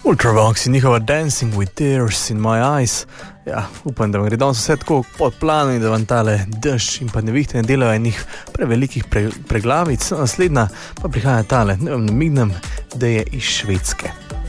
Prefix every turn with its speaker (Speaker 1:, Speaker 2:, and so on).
Speaker 1: Ultravox in njihova Dancing with Tears in My Eyes. Ja, upam, da vam gre danes vse tako pod plano in da vam tale dež in pa nevihte ne delajo enih prevelikih preglavic. Naslednja pa prihaja tale, ne vam namignem, da je iz Švedske.